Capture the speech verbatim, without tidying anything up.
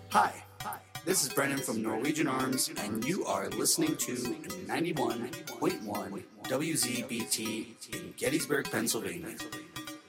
Hi, this is Brennan from Norwegian Arms, and you are listening to ninety-one point one W Z B T in Gettysburg, Pennsylvania.